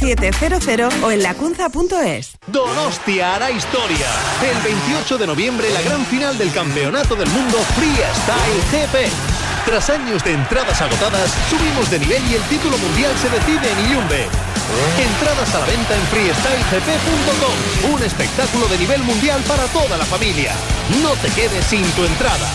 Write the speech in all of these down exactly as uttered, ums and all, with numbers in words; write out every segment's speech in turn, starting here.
siete cero cero o en lacunza punto es. Donostia hará historia. El veintiocho de noviembre, la gran final del Campeonato del Mundo Freestyle G P. Tras años de entradas agotadas, subimos de nivel y el título mundial se decide en Iyumbe. Entradas a la venta en freestyle g p punto com. Un espectáculo de nivel mundial para toda la familia. No te quedes sin tu entrada.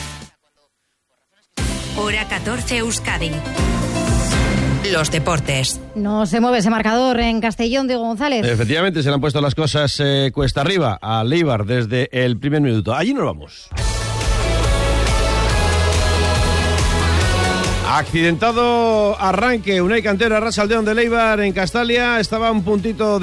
Hora catorce, Euskadi. Los deportes. No se mueve ese marcador en Castellón, Diego González. Efectivamente, se le han puesto las cosas eh, cuesta arriba al Eibar desde el primer minuto. Allí nos vamos. Accidentado arranque, Unai Cantero, Arratsaldeon del Eibar en Castalia, estaba a un puntito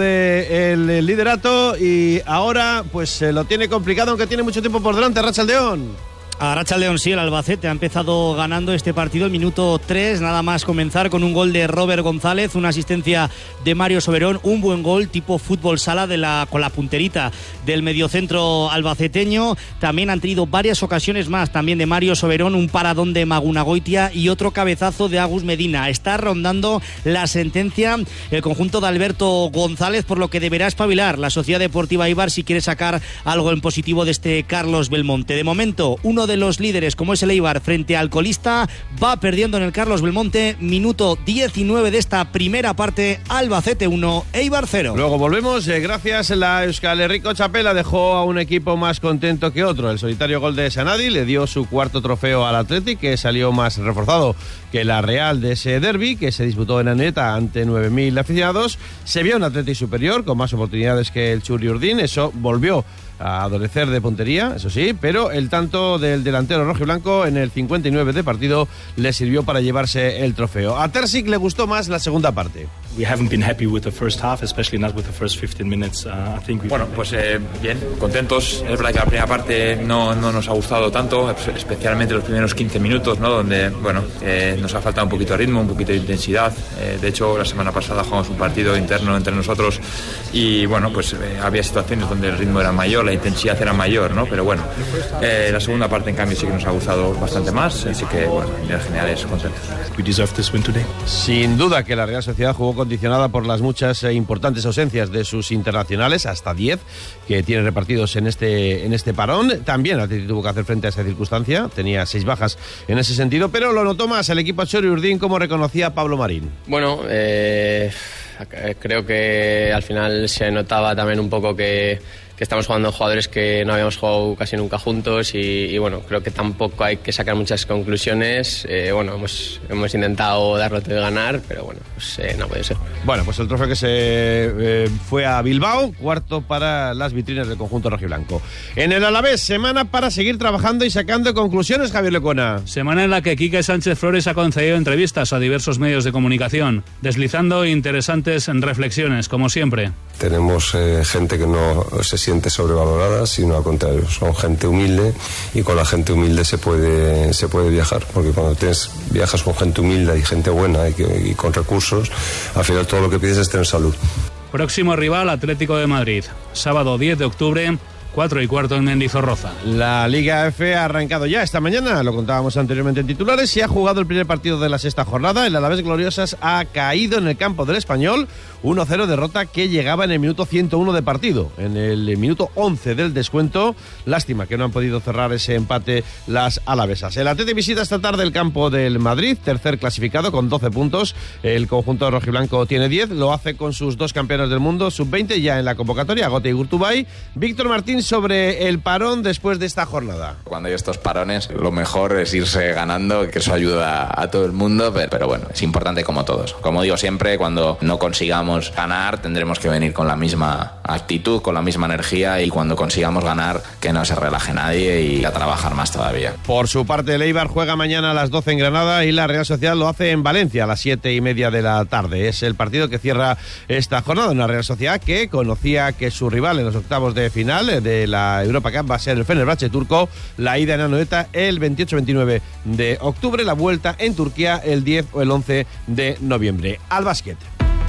del liderato y ahora pues se lo tiene complicado, aunque tiene mucho tiempo por delante. Arratsaldeon. Arratsaldeon, sí, el Albacete ha empezado ganando este partido el minuto tres, nada más comenzar, con un gol de Robert González, una asistencia de Mario Soberón, un buen gol tipo fútbol sala de la, con la punterita del mediocentro albaceteño. También han tenido varias ocasiones más, también de Mario Soberón, un paradón de Magunagoitia y otro cabezazo de Agus Medina. Está rondando la sentencia el conjunto de Alberto González, por lo que deberá espabilar la Sociedad Deportiva Eibar si quiere sacar algo en positivo de este Carlos Belmonte. De momento, uno de de los líderes, como es el Eibar, frente al colista, va perdiendo en el Carlos Belmonte. Minuto diecinueve de esta primera parte, Albacete uno, Eibar cero. Luego volvemos, eh, gracias. La Euskal Herriko Txapela dejó a un equipo más contento que otro. El solitario gol de Sanadi le dio su cuarto trofeo al Athletic, que salió más reforzado que la Real de ese derbi, que se disputó en Anoeta ante nueve mil aficionados. Se vio un Athletic superior, con más oportunidades que el Churi Urdin. Eso volvió a adolecer de puntería, eso sí, pero el tanto del delantero rojiblanco en el cincuenta y nueve de partido le sirvió para llevarse el trofeo. A Terzic le gustó más la segunda parte. We haven't been happy with the first half, especially not with the first fifteen minutes. Uh, I think bueno, pues eh, bien, contentos. Es verdad que la primera parte no, no nos ha gustado tanto, especialmente los primeros quince minutos, ¿no? Donde, bueno, eh, nos ha faltado un poquito de ritmo, un poquito de intensidad. Eh, de hecho, la semana pasada jugamos un partido interno entre nosotros y, bueno, pues eh, había situaciones donde el ritmo era mayor, la intensidad era mayor, ¿no? Pero bueno, eh, la segunda parte, en cambio, sí que nos ha gustado bastante más, así que, bueno, en general es contentos. We deserve this win today. Sin duda que la Real Sociedad jugó condicionada por las muchas e importantes ausencias de sus internacionales, hasta diez que tiene repartidos en este en este parón. También el Athletic tuvo que hacer frente a esa circunstancia, tenía seis bajas en ese sentido, pero lo notó más el equipo Chori Urdin, como reconocía Pablo Marín. Bueno, eh, creo que al final se notaba también un poco que que estamos jugando jugadores que no habíamos jugado casi nunca juntos y, y bueno, creo que tampoco hay que sacar muchas conclusiones. Eh, bueno, hemos, hemos intentado darlo todo de ganar, pero bueno, pues eh, no puede ser. Bueno, pues el trofeo que se eh, fue a Bilbao, cuarto para las vitrinas del conjunto rojiblanco. En el Alavés, semana para seguir trabajando y sacando conclusiones, Javier Lecona. Semana en la que Quique Sánchez Flores ha concedido entrevistas a diversos medios de comunicación, deslizando interesantes reflexiones, como siempre. Tenemos eh, gente que no se siente sobrevalorada, sino al contrario, son gente humilde y con la gente humilde se puede se puede viajar, porque cuando tienes viajas con gente humilde y gente buena y, que, y con recursos, al final todo lo que pides es tener salud. Próximo rival, Atlético de Madrid, sábado diez de octubre, cuatro y cuarto en Mendizorroza. La Liga F ha arrancado ya esta mañana, lo contábamos anteriormente en titulares, y ha jugado el primer partido de la sexta jornada. El Alavés Gloriosas ha caído en el campo del Español, uno cero, derrota que llegaba en el minuto ciento uno de partido, en el minuto once del descuento. Lástima que no han podido cerrar ese empate las alavesas. El Atleti visita esta tarde el campo del Madrid, tercer clasificado con doce puntos. El conjunto rojiblanco tiene diez, lo hace con sus dos campeones del mundo sub veinte ya en la convocatoria, Gote y Gurtubay. Víctor Martín sobre el parón después de esta jornada. Cuando hay estos parones, lo mejor es irse ganando, que eso ayuda a todo el mundo, pero, pero bueno, es importante como todos. Como digo siempre, cuando no consigamos ganar, tendremos que venir con la misma actitud, con la misma energía, y cuando consigamos ganar, que no se relaje nadie y a trabajar más todavía. Por su parte, el Eibar juega mañana a las doce en Granada y la Real Sociedad lo hace en Valencia a las siete y media de la tarde. Es el partido que cierra esta jornada. Una Real Sociedad que conocía que su rival en los octavos de final de la Europa Cup va a ser el Fenerbahce turco. La ida en Anoeta el veintiocho veintinueve de octubre, la vuelta en Turquía el diez o el once de noviembre. Al básquet.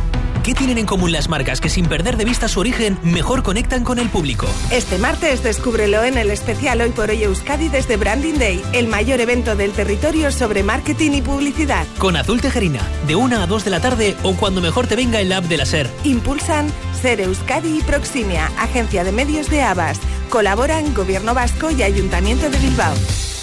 ¿Qué tienen en común las marcas que sin perder de vista su origen, mejor conectan con el público? Este martes descúbrelo en el especial Hoy por Hoy Euskadi desde Branding Day, el mayor evento del territorio sobre marketing y publicidad. Con Azul Tejerina, de una a dos de la tarde o cuando mejor te venga el app de la SER. Impulsan SER Euskadi y Proximia, agencia de medios de Abas. Colaboran Gobierno Vasco y Ayuntamiento de Bilbao.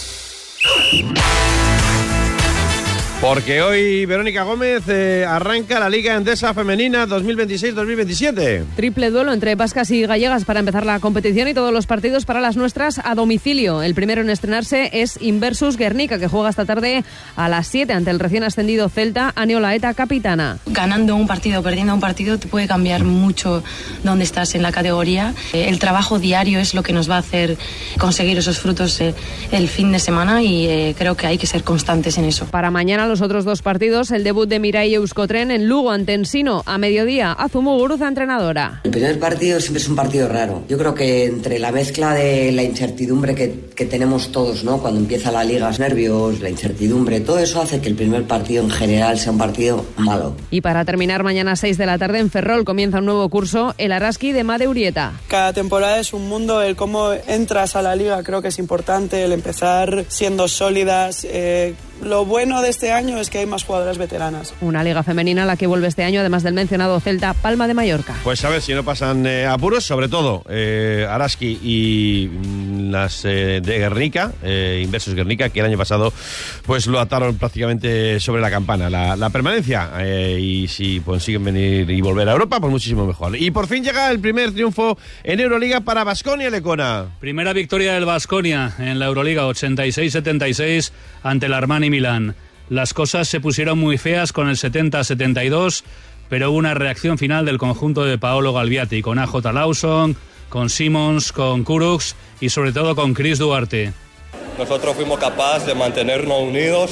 Porque hoy Verónica Gómez eh, arranca la Liga Endesa Femenina dos mil veintiséis dos mil veintisiete. Triple duelo entre vascas y gallegas para empezar la competición y todos los partidos para las nuestras a domicilio. El primero en estrenarse es Inversus Guernica, que juega esta tarde a las siete ante el recién ascendido Celta, Ane Olaeta, capitana. Ganando un partido o perdiendo un partido te puede cambiar mucho dónde estás en la categoría. El trabajo diario es lo que nos va a hacer conseguir esos frutos eh, el fin de semana y eh, creo que hay que ser constantes en eso. Para mañana los otros dos partidos, el debut de Mirai Euskotren en Lugo ante Ensino a mediodía. Azumu Guruza, entrenadora. El primer partido siempre es un partido raro. Yo creo que entre la mezcla de la incertidumbre que, que tenemos todos, ¿no? Cuando empieza la liga, los nervios, la incertidumbre, todo eso hace que el primer partido en general sea un partido malo. Y para terminar, mañana a seis de la tarde en Ferrol comienza un nuevo curso, el Araski de Made Urieta. Cada temporada es un mundo, el cómo entras a la liga creo que es importante, el empezar siendo sólidas. Eh, Lo bueno de este año es que hay más jugadoras veteranas. Una liga femenina a la que vuelve este año, además del mencionado Celta, Palma de Mallorca. Pues a ver si no pasan eh, apuros, sobre todo eh, Araski y mm, las eh, de Guernica, eh, Inversus Guernica, que el año pasado pues lo ataron prácticamente sobre la campana, la, la permanencia. Eh, y si consiguen venir y volver a Europa, pues muchísimo mejor. Y por fin llega el primer triunfo en Euroliga para Baskonia, Lecona. Primera victoria del Baskonia en la Euroliga, ochenta y seis setenta y seis ante el Armani Milán. Las cosas se pusieron muy feas con el setenta setenta y dos, pero hubo una reacción final del conjunto de Paolo Galviati, con A J Lawson, con Simmons, con Kurucs y sobre todo con Chris Duarte. Nosotros fuimos capaces de mantenernos unidos,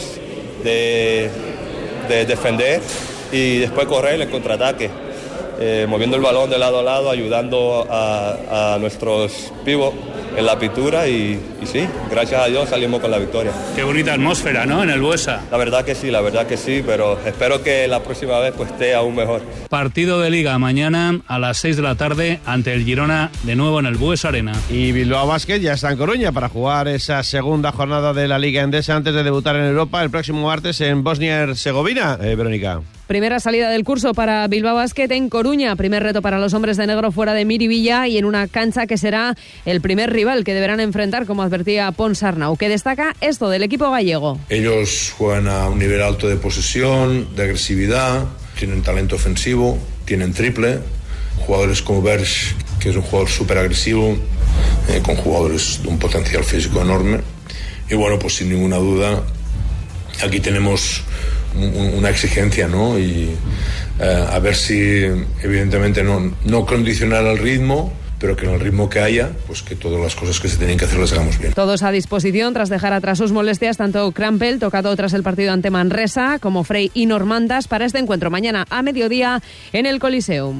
de, de defender y después correr el contraataque, eh, moviendo el balón de lado a lado, ayudando a, a nuestros pivos en la pintura y, y sí, gracias a Dios salimos con la victoria. Qué bonita atmósfera, ¿no?, en el Buesa. La verdad que sí, la verdad que sí, pero espero que la próxima vez pues esté aún mejor. Partido de Liga mañana a las seis de la tarde ante el Girona, de nuevo en el Buesa Arena. Y Bilbao Basket ya está en Coruña para jugar esa segunda jornada de la Liga Endesa antes de debutar en Europa el próximo martes en Bosnia-Herzegovina, eh, Verónica. Primera salida del curso para Bilbao Basket en Coruña. Primer reto para los hombres de negro fuera de Miribilla y en una cancha que será el primer rival que deberán enfrentar, como advertía Pons Arnau, que destaca esto del equipo gallego. Ellos juegan a un nivel alto de posesión, de agresividad, tienen talento ofensivo, tienen triple, jugadores como Berge, que es un jugador súper agresivo, eh, con jugadores de un potencial físico enorme. Y bueno, pues sin ninguna duda, aquí tenemos una exigencia, ¿no? Y eh, a ver si, evidentemente, no, no condicionar al ritmo, pero que en el ritmo que haya, pues que todas las cosas que se tienen que hacer las hagamos bien. Todos a disposición tras dejar atrás sus molestias, tanto Crampel, tocado tras el partido ante Manresa, como Frey y Normandas para este encuentro mañana a mediodía en el Coliseum.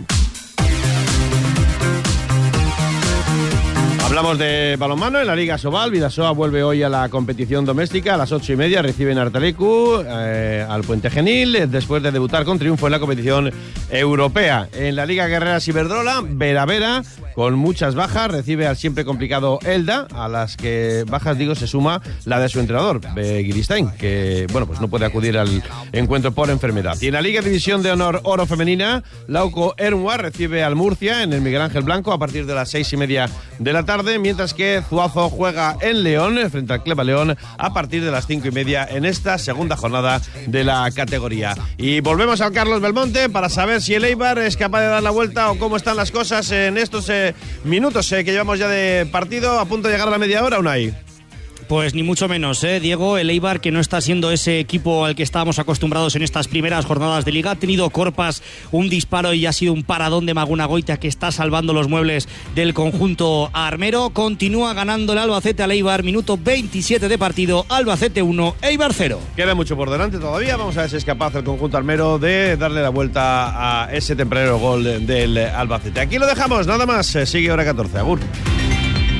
Hablamos de balonmano en la Liga Sobal. Bidasoa vuelve hoy a la competición doméstica. A las ocho y media reciben Artalecu eh, al Puente Genil, después de debutar con triunfo en la competición europea. En la Liga Guerreras Iberdrola, Vera Vera, con muchas bajas, recibe al siempre complicado Elda, a las que bajas, digo, se suma la de su entrenador, Begiristain, que, bueno, pues no puede acudir al encuentro por enfermedad. Y en la Liga División de Honor Oro Femenina, Lauco Ermua recibe al Murcia en el Miguel Ángel Blanco a partir de las seis y media de la tarde, mientras que Zuazo juega en León frente al Cleva León a partir de las cinco y media en esta segunda jornada de la categoría. Y volvemos al Carlos Belmonte para saber si el Eibar es capaz de dar la vuelta o cómo están las cosas en estos eh, minutos eh, que llevamos ya de partido, a punto de llegar a la media hora, Unai. Pues ni mucho menos, ¿eh? Diego, el Eibar, que no está siendo ese equipo al que estábamos acostumbrados en estas primeras jornadas de Liga. Ha tenido Corpas un disparo y ha sido un paradón de Maguna Goita, que está salvando los muebles del conjunto armero. Continúa ganando el Albacete al Eibar, minuto veintisiete de partido, Albacete uno, Eibar cero. Queda mucho por delante todavía, vamos a ver si es capaz el conjunto armero de darle la vuelta a ese tempranero gol del Albacete. Aquí lo dejamos, nada más, sigue hora catorce, agur.